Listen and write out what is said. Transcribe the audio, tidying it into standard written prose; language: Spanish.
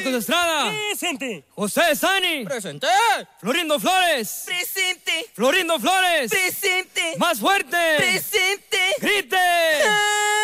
Marcos Estrada. Presente. José Sani. Presente. Florindo Flores. Presente. Florindo Flores. Presente. Más fuerte. Presente.